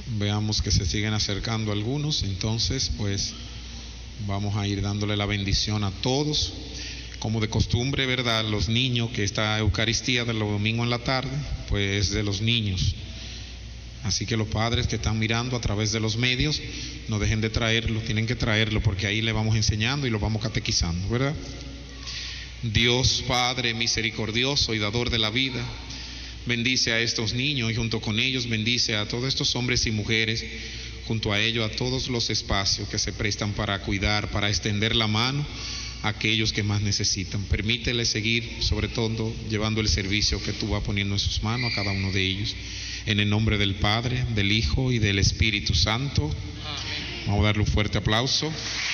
Veamos que se siguen acercando algunos, entonces pues vamos a ir dándole la bendición a todos. Como de costumbre, ¿verdad? Los niños, que esta Eucaristía de los domingos en la tarde, pues de los niños. Así que los padres que están mirando a través de los medios, no dejen de traerlo, tienen que traerlo, porque ahí le vamos enseñando y lo vamos catequizando, ¿verdad? Dios Padre misericordioso y dador de la vida, bendice a estos niños y junto con ellos bendice a todos estos hombres y mujeres, junto a ellos a todos los espacios que se prestan para cuidar, para extender la mano a aquellos que más necesitan. Permítele seguir, sobre todo, llevando el servicio que tú vas poniendo en sus manos a cada uno de ellos. En el nombre del Padre, del Hijo y del Espíritu Santo. Amén. Vamos a darle un fuerte aplauso.